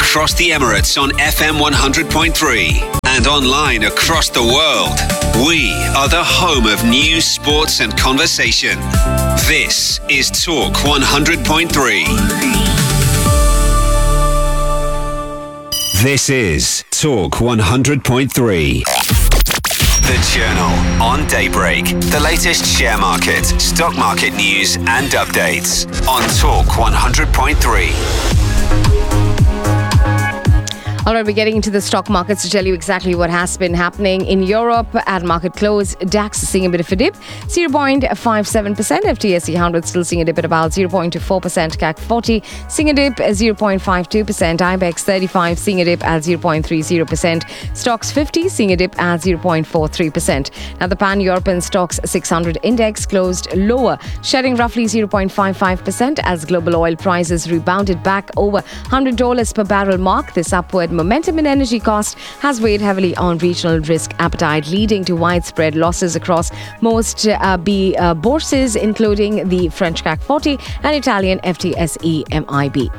across the Emirates on FM 100.3 and online across the world. We are the home of news, sports and conversation. This is Talk 100.3. This is Talk 100.3. The Journal on Daybreak. The latest share market, stock market news and updates on Talk 100.3. All right, we're getting into the stock markets to tell you exactly what has been happening in Europe at market close. DAX seeing a bit of a dip, 0.57%. FTSE 100 still seeing a dip at about 0.24%. CAC 40 seeing a dip at 0.52%. IBEX 35 seeing a dip at 0.30%. Stocks 50 seeing a dip at 0.43%. Now, the Pan-European Stocks 600 index closed lower, shedding roughly 0.55% as global oil prices rebounded back over $100 per barrel mark. This upward momentum in energy cost has weighed heavily on regional risk appetite, leading to widespread losses across most bourses, including the French CAC 40 and Italian FTSE MIB.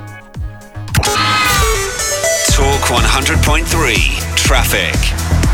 Talk 100.3 Traffic.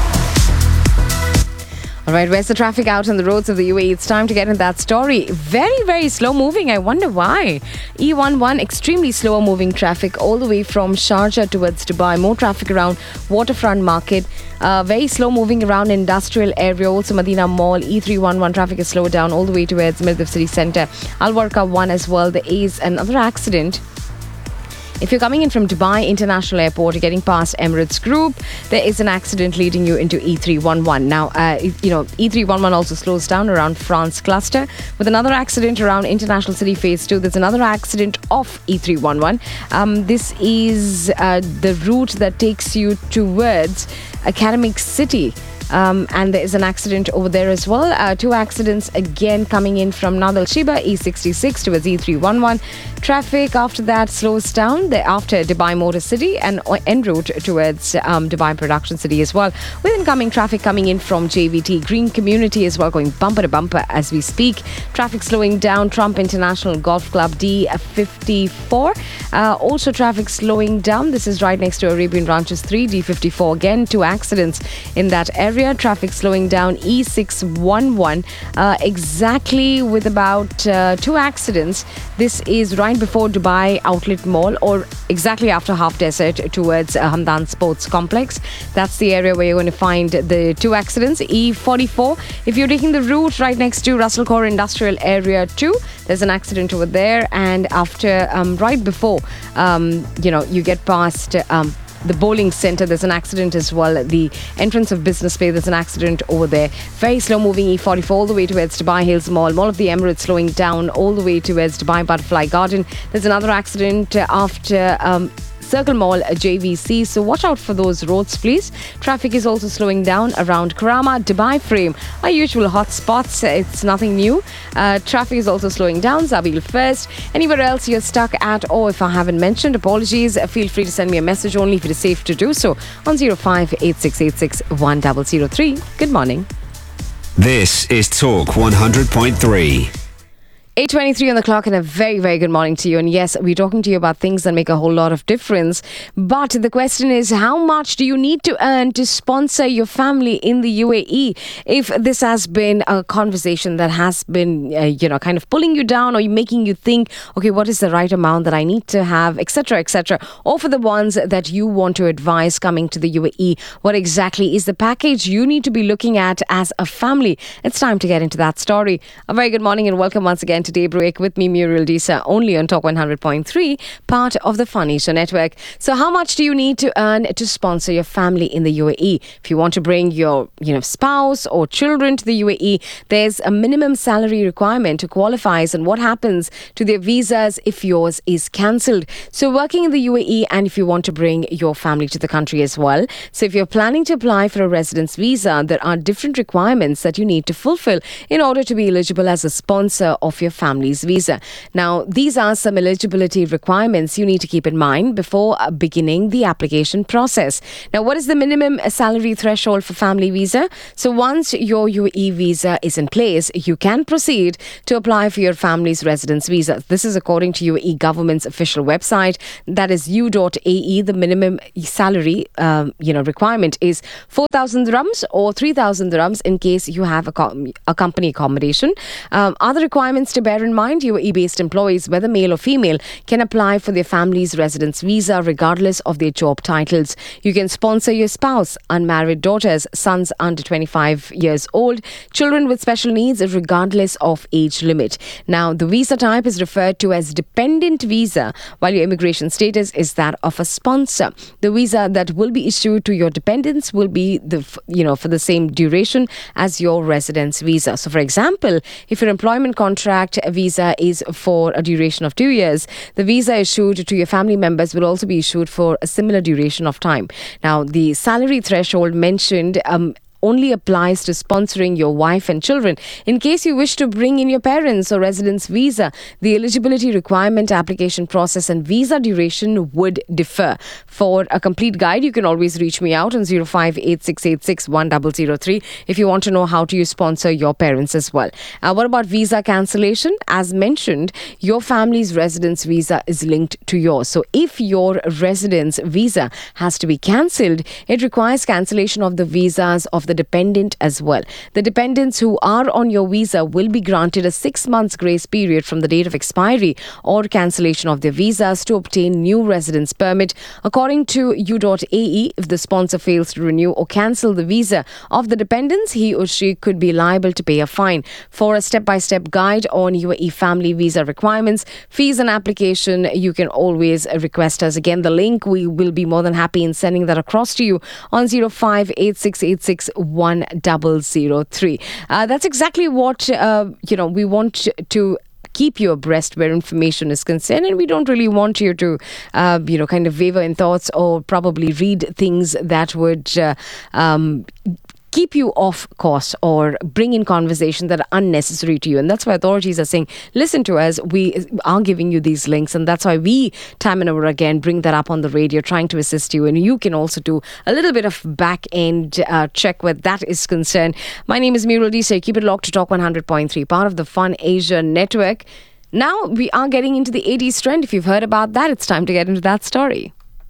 All right, where's the traffic out on the roads of the UAE? It's time to get into that story. Very, very slow moving. I wonder why. E11, extremely slow moving traffic all the way from Sharjah towards Dubai. More traffic around Waterfront Market. Very slow moving around industrial area. Also Medina Mall. E311 traffic is slowed down all the way towards Mirdif City Centre. Al Warqa 1 as well. There is another accident. If you're coming in from Dubai International Airport, you're getting past Emirates Group, there is an accident leading you into E311. Now, E311 also slows down around France Cluster. With another accident around International City Phase 2, there's another accident off E311. This is the route that takes you towards Academic City. And there is an accident over there as well. Two accidents again coming in from Nadal Shiba, E66 towards E311. Traffic after that slows down after Dubai Motor City and en route towards Dubai Production City as well. With incoming traffic coming in from JVT Green Community as well, going bumper to bumper as we speak. Traffic slowing down Trump International Golf Club D54. Also traffic slowing down. This is right next to Arabian Ranches 3, D54. Again, two accidents in that area. Traffic slowing down E611 exactly with about two accidents. This is right before Dubai Outlet Mall or exactly after Half Desert towards Hamdan Sports Complex. That's the area where you're going to find the two accidents. E44, if you're taking the route right next to Russell Core Industrial Area 2, there's an accident over there. And after, right before, you get past the bowling center, there's an accident as well. The entrance of Business Bay, there's an accident over there. Very slow moving E44 all the way towards Dubai Hills Mall. Mall of the Emirates slowing down all the way towards Dubai Butterfly Garden. There's another accident after Circle Mall JVC, so watch out for those roads please. Traffic is also slowing down around Karama, Dubai Frame, our usual hot spots. It's nothing new. Traffic is also slowing down Zabil First. Anywhere else you're stuck at, or if I haven't mentioned, apologies, feel free to send me a message only if it is safe to do so on 0586861003. Good morning. This is Talk 100.3. 8:23 on the clock and a very, very good morning to you. And yes, we're talking to you about things that make a whole lot of difference. But the question is, how much do you need to earn to sponsor your family in the UAE? If this has been a conversation that has been, kind of pulling you down or making you think, okay, what is the right amount that I need to have, etc., etc. Or for the ones that you want to advise coming to the UAE, what exactly is the package you need to be looking at as a family? It's time to get into that story. A very good morning and welcome once again to Daybreak with me, Muriel Disa, only on Talk 100.3, part of the Funny Show Network. So how much do you need to earn to sponsor your family in the UAE? If you want to bring your spouse or children to the UAE, there's a minimum salary requirement to qualify, and what happens to their visas if yours is cancelled. So working in the UAE, and if you want to bring your family to the country as well. So if you're planning to apply for a residence visa, there are different requirements that you need to fulfill in order to be eligible as a sponsor of your family's visa. Now, these are some eligibility requirements you need to keep in mind before beginning the application process. Now, what is the minimum salary threshold for family visa? So once your UAE visa is in place, you can proceed to apply for your family's residence visa. This is according to UAE government's official website. That is u.ae. The minimum salary requirement is 4,000 dirhams or 3,000 dirhams in case you have a company accommodation. Other requirements to bear in mind: UAE-based employees, whether male or female, can apply for their family's residence visa regardless of their job titles. You can sponsor your spouse, unmarried daughters, sons under 25 years old, children with special needs regardless of age limit. Now, the visa type is referred to as dependent visa, while your immigration status is that of a sponsor. The visa that will be issued to your dependents will be for the same duration as your residence visa. So, for example, if your employment contract visa is for a duration of 2 years, the visa issued to your family members will also be issued for a similar duration of time. Now, the salary threshold mentioned only applies to sponsoring your wife and children. In case you wish to bring in your parents or residence visa, the eligibility requirement, application process and visa duration would differ. For a complete guide, you can always reach me out on 0586861003 if you want to know how to sponsor your parents as well. What about visa cancellation? As mentioned, your family's residence visa is linked to yours. So if your residence visa has to be cancelled, it requires cancellation of the visas of the dependent as well. The dependents who are on your visa will be granted a 6 months grace period from the date of expiry or cancellation of their visas to obtain new residence permit. According to u.ae, if the sponsor fails to renew or cancel the visa of the dependents, he or she could be liable to pay a fine. For a step-by-step guide on UAE family visa requirements, fees and application, you can always request us. Again, the link, we will be more than happy in sending that across to you on 0586861003. That's exactly what we want to keep you abreast where information is concerned, and we don't really want you to kind of waver in thoughts or probably read things that would keep you off course or bring in conversations that are unnecessary to you. And that's why authorities are saying, listen to us, we are giving you these links, and that's why we time and over again bring that up on the radio, trying to assist you. And you can also do a little bit of back end check where that is concerned. My name is Murul Disa. Keep it locked to Talk 100.3, part of the Fun Asia network. Now we are getting into the 80s trend. If you've heard about that, it's time to get into that story.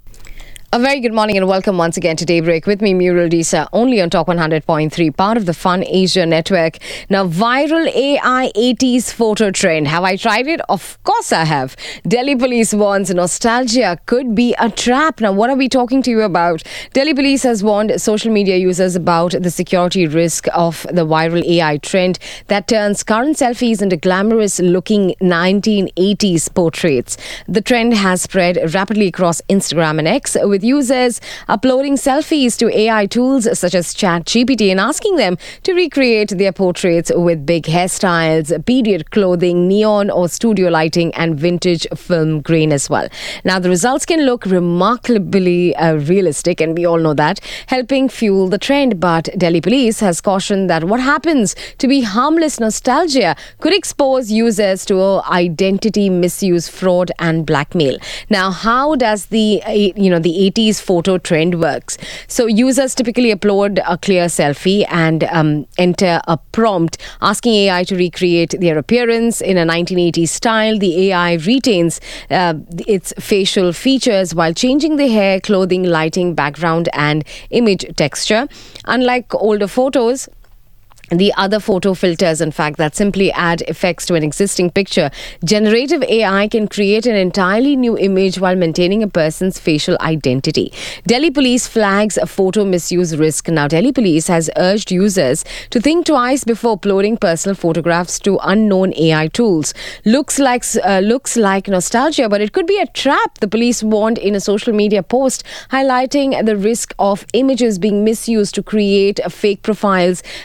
A very good morning and welcome once again to Daybreak with me, Murul Disa, only on Talk 100.3, part of the Fun Asia network. Now, viral AI 80s photo trend. Have I tried it? Of course I have. Delhi police warns nostalgia could be a trap. Now, what are we talking to you about? Delhi police has warned social media users about the security risk of the viral AI trend that turns current selfies into glamorous looking 1980s portraits. The trend has spread rapidly across Instagram and X, with users uploading selfies to AI tools such as ChatGPT and asking them to recreate their portraits with big hairstyles, period clothing, neon or studio lighting, and vintage film grain as well. Now, the results can look remarkably realistic, and we all know that, helping fuel the trend. But Delhi police has cautioned that what happens to be harmless nostalgia could expose users to identity misuse, fraud, and blackmail. Now, how does the 80s photo trend works? So users typically upload a clear selfie and enter a prompt asking AI to recreate their appearance in a 1980s style. The AI retains its facial features while changing the hair, clothing, lighting, background, and image texture. Unlike older photos, the other photo filters, in fact, that simply add effects to an existing picture, generative AI can create an entirely new image while maintaining a person's facial identity. Delhi police flags a photo misuse risk. Now, Delhi police has urged users to think twice before uploading personal photographs to unknown AI tools. Looks like nostalgia, but it could be a trap, the police warned in a social media post, highlighting the risk of images being misused to create fake profiles,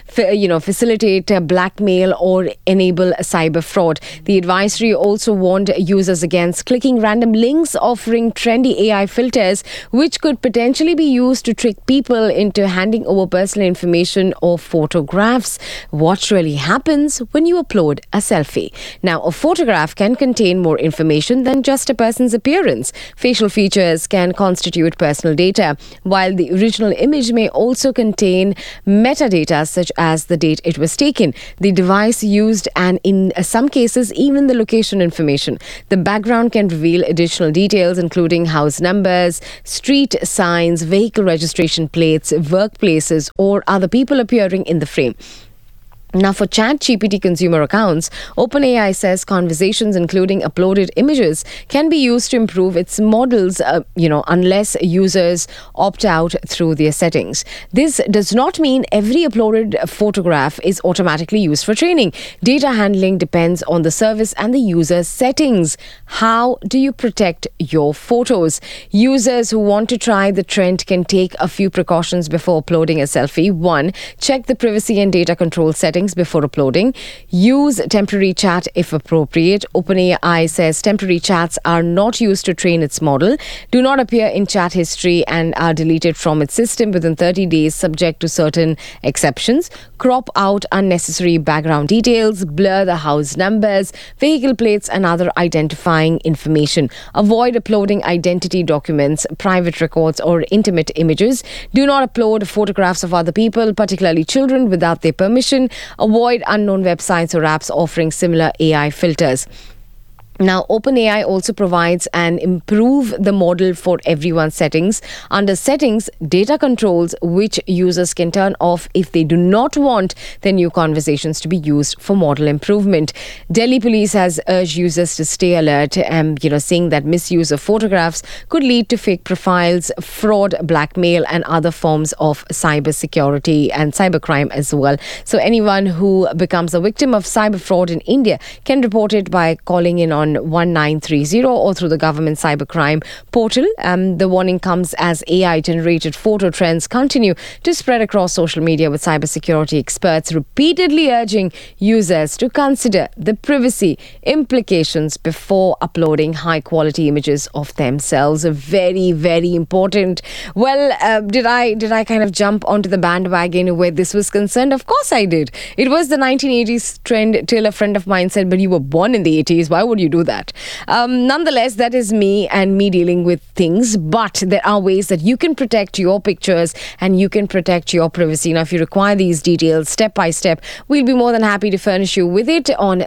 facilitate blackmail or enable cyber fraud. The advisory also warned users against clicking random links offering trendy AI filters, which could potentially be used to trick people into handing over personal information or photographs. What really happens when you upload a selfie? Now, a photograph can contain more information than just a person's appearance. Facial features can constitute personal data, while the original image may also contain metadata such as the date it was taken, the device used, and in some cases even the location information. The background can reveal additional details including house numbers, street signs, vehicle registration plates, workplaces, or other people appearing in the frame. Now, for ChatGPT consumer accounts, OpenAI says conversations, including uploaded images, can be used to improve its models, unless users opt out through their settings. This does not mean every uploaded photograph is automatically used for training. Data handling depends on the service and the user's settings. How do you protect your photos? Users who want to try the trend can take a few precautions before uploading a selfie. 1. Check the privacy and data control settings before uploading. Use temporary chat if appropriate. OpenAI says temporary chats are not used to train its model, do not appear in chat history, and are deleted from its system within 30 days subject to certain exceptions. Crop out unnecessary background details, blur the house numbers, vehicle plates, and other identifying information. Avoid uploading identity documents, private records, or intimate images. Do not upload photographs of other people, particularly children, without their permission. Avoid unknown websites or apps offering similar AI filters. Now, OpenAI also provides an improve the model for everyone settings. Under settings, data controls, which users can turn off if they do not want their new conversations to be used for model improvement. Delhi police has urged users to stay alert, saying that misuse of photographs could lead to fake profiles, fraud, blackmail, and other forms of cybersecurity and cybercrime as well. So anyone who becomes a victim of cyber fraud in India can report it by calling in on 1930 or through the government cybercrime portal. The warning comes as AI-generated photo trends continue to spread across social media, with cybersecurity experts repeatedly urging users to consider the privacy implications before uploading high-quality images of themselves. Very, very important. Well, did I kind of jump onto the bandwagon where this was concerned? Of course I did. It was the 1980s trend till a friend of mine said, "But you were born in the 80s. Why would you do that?" Nonetheless, that is me and me dealing with things, but there are ways that you can protect your pictures and you can protect your privacy. Now, if you require these details step by step, we'll be more than happy to furnish you with it on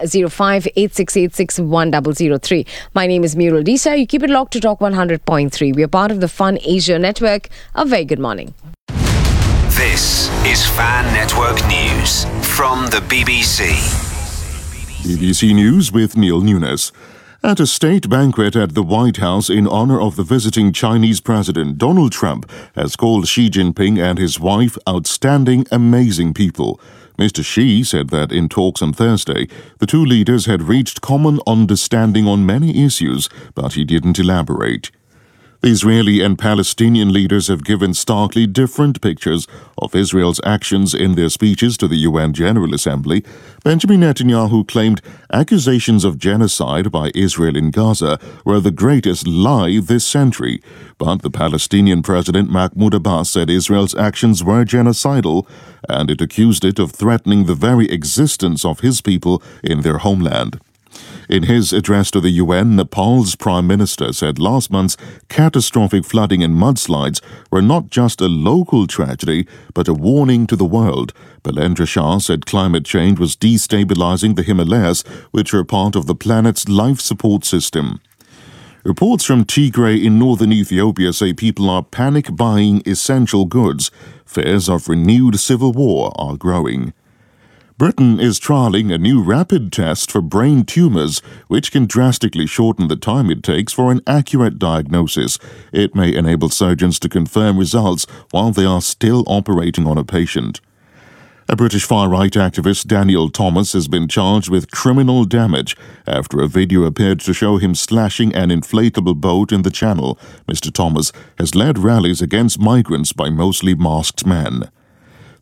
0586861003. My name is Muriel Disa. You keep it locked to Talk 100.3. We are part of the Fun Asia Network. A very good morning. This is Fan Network News from the BBC. BBC News with Neil Nunes. At a state banquet at the White House in honor of the visiting Chinese President, Donald Trump has called Xi Jinping and his wife outstanding, amazing people. Mr. Xi said that in talks on Thursday, the two leaders had reached common understanding on many issues, but he didn't elaborate. The Israeli and Palestinian leaders have given starkly different pictures of Israel's actions in their speeches to the UN General Assembly. Benjamin Netanyahu claimed accusations of genocide by Israel in Gaza were the greatest lie this century. But the Palestinian President Mahmoud Abbas said Israel's actions were genocidal, and it accused it of threatening the very existence of his people in their homeland. In his address to the UN, Nepal's Prime Minister said last month's catastrophic flooding and mudslides were not just a local tragedy, but a warning to the world. Balendra Shah said climate change was destabilizing the Himalayas, which are part of the planet's life support system. Reports from Tigray in northern Ethiopia say people are panic buying essential goods. Fears of renewed civil war are growing. Britain is trialling a new rapid test for brain tumours, which can drastically shorten the time it takes for an accurate diagnosis. It may enable surgeons to confirm results while they are still operating on a patient. A British far-right activist, Daniel Thomas, has been charged with criminal damage after a video appeared to show him slashing an inflatable boat in the Channel. Mr. Thomas has led rallies against migrants by mostly masked men.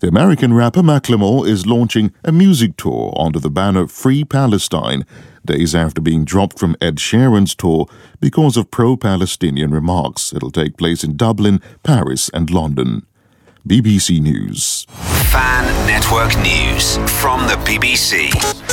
The American rapper Macklemore is launching a music tour under the banner Free Palestine, days after being dropped from Ed Sheeran's tour because of pro-Palestinian remarks. It'll take place in Dublin, Paris and London. BBC News. Fan Network News from the BBC.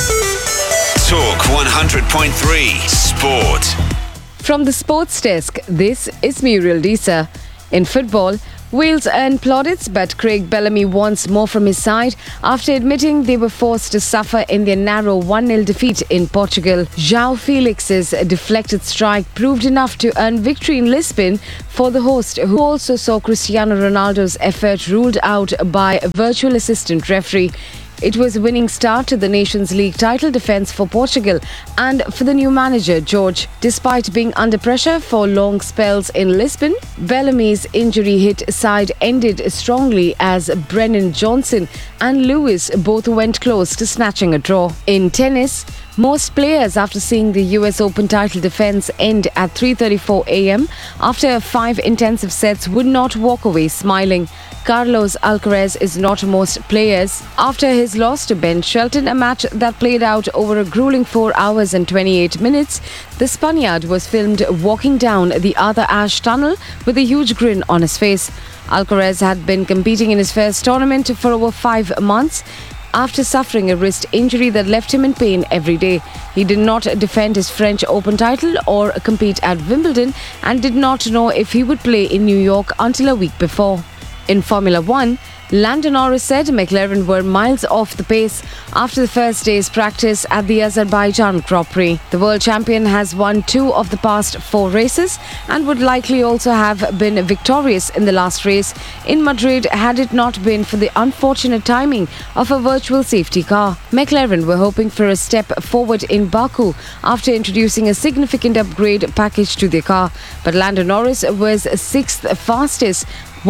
Talk 100.3 Sport. From the sports desk, this is Muriel Disa. In football, Wales earned plaudits, but Craig Bellamy wants more from his side after admitting they were forced to suffer in their narrow 1-0 defeat in Portugal. João Felix's deflected strike proved enough to earn victory in Lisbon for the host, who also saw Cristiano Ronaldo's effort ruled out by a virtual assistant referee. It was a winning start to the Nations League title defence for Portugal and for the new manager, Jorge. Despite being under pressure for long spells in Lisbon, Bellamy's injury-hit side ended strongly as Brennan Johnson and Lewis both went close to snatching a draw. In tennis, most players, after seeing the US Open title defence end at 3:34 a.m. after 5 intensive sets, would not walk away smiling. Carlos Alcaraz is not most players. After his loss to Ben Shelton, a match that played out over a grueling 4 hours and 28 minutes, the Spaniard was filmed walking down the Arthur Ashe tunnel with a huge grin on his face. Alcaraz had been competing in his first tournament for over 5 months after suffering a wrist injury that left him in pain every day. He did not defend his French Open title or compete at Wimbledon and did not know if he would play in New York until a week before. In Formula One, Lando Norris said McLaren were miles off the pace after the first day's practice at the Azerbaijan Grand Prix. The world champion has won 2 of the past 4 races and would likely also have been victorious in the last race in Madrid had it not been for the unfortunate timing of a virtual safety car. McLaren were hoping for a step forward in Baku after introducing a significant upgrade package to their car, but Lando Norris was 6th fastest,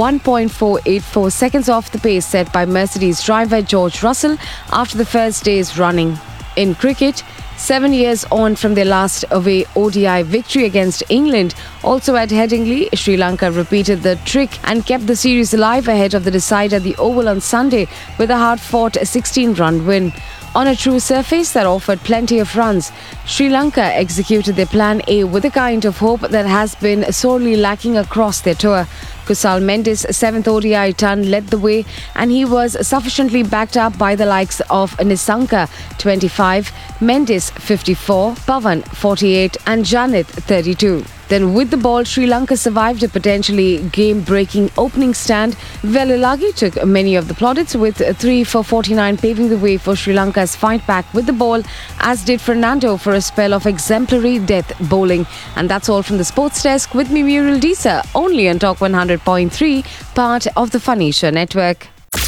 1.484 seconds off the pace set by Mercedes driver George Russell after the first day's running. In cricket, 7 years on from their last away ODI victory against England, also at Headingley, Sri Lanka repeated the trick and kept the series alive ahead of the decider at the Oval on Sunday with a hard-fought 16-run win. On a true surface that offered plenty of runs, Sri Lanka executed their Plan A with a kind of hope that has been sorely lacking across their tour. Kusal Mendes' 7th ODI ton led the way, and he was sufficiently backed up by the likes of Nissanka 25, Mendes 54, Pavan 48 and Janit 32. Then with the ball, Sri Lanka survived a potentially game-breaking opening stand. Velulagi took many of the plaudits with 3 for 49 paving the way for Sri Lanka's fight back with the ball, as did Fernando for a spell of exemplary death bowling. And that's all from the sports desk with me, Muriel Disa, only on Talk 100.3, part of the Phanisha network.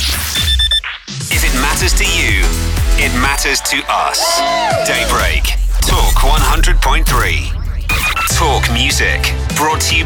If it matters to you, it matters to us. Daybreak. Talk 100.3. Talk music. Brought to you